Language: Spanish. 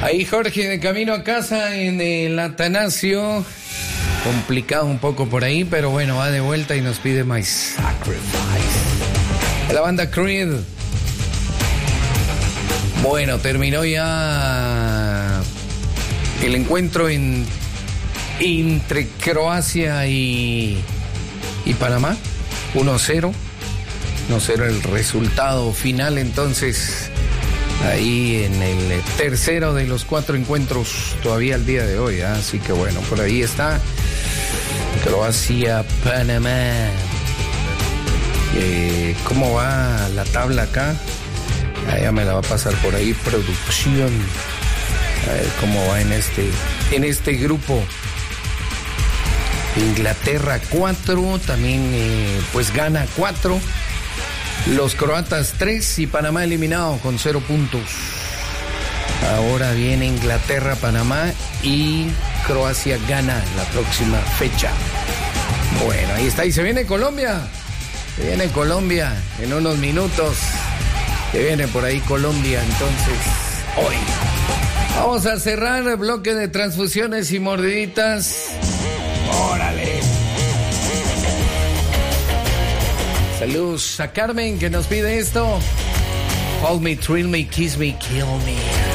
Ahí Jorge de camino a casa en el Atanasio. Complicado un poco por ahí, pero bueno, va de vuelta y nos pide My Sacrifice. La banda Creed. Bueno, terminó ya el encuentro entre Croacia y Panamá. 1-0. 1-0 el resultado final, entonces ahí en el tercero de los 4 encuentros todavía al día de hoy, ¿eh? Así que bueno, por ahí está Croacia-Panamá. ¿Cómo va la tabla acá? Ya me la va a pasar por ahí producción. A ver cómo va en este grupo. Inglaterra 4, también pues gana 4. Los croatas 3 y Panamá eliminado con 0 puntos. Ahora viene Inglaterra, Panamá y Croacia gana la próxima fecha. Bueno, ahí está. Y se viene Colombia. Se viene Colombia en unos minutos. Se viene por ahí Colombia, entonces hoy. Vamos a cerrar el bloque de transfusiones y mordiditas. ¡Órale! Saludos a Carmen que nos pide esto. Hold me, thrill me, kiss me, kill me.